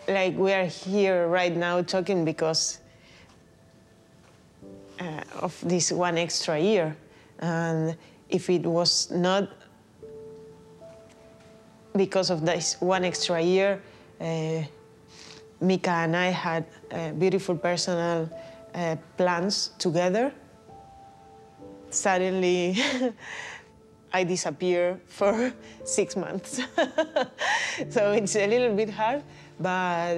like we are here right now talking because of this one extra year. And if it was not because of this one extra year, Mika and I had beautiful personal plans together. Suddenly, I disappear for 6 months. So it's a little bit hard, but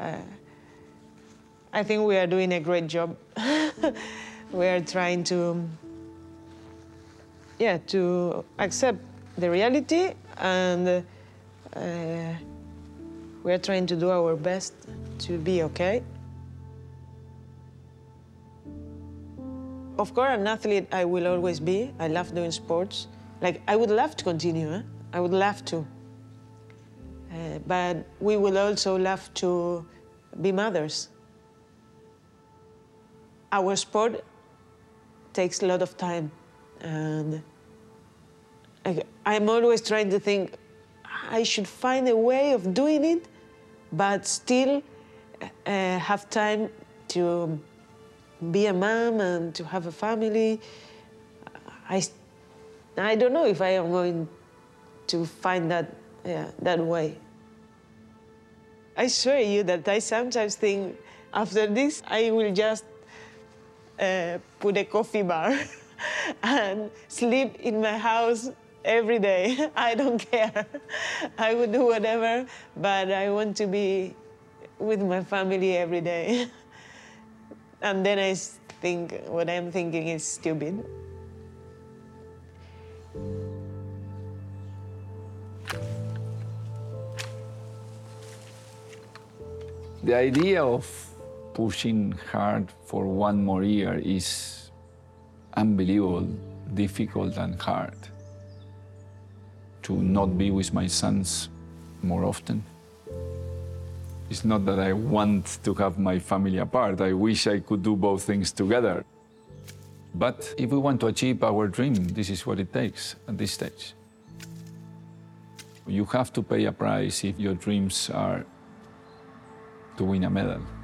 I think we are doing a great job. We are trying to accept the reality, and we are trying to do our best to be okay. Of course, an athlete I will always be. I love doing sports. Like, I would love to continue, I would love to. But we will also love to be mothers. Our sport takes a lot of time, and I'm always trying to think I should find a way of doing it, but still have time to be a mom and to have a family. I don't know if I am going to find that way. I swear you that I sometimes think after this I will just put a coffee bar and sleep in my house every day. I don't care. I would do whatever, but I want to be with my family every day. And then I think what I'm thinking is stupid. The idea of pushing hard for one more year is unbelievable, difficult and hard. To not be with my sons more often. It's not that I want to have my family apart. I wish I could do both things together. But if we want to achieve our dream, this is what it takes at this stage. You have to pay a price if your dreams are to win a medal.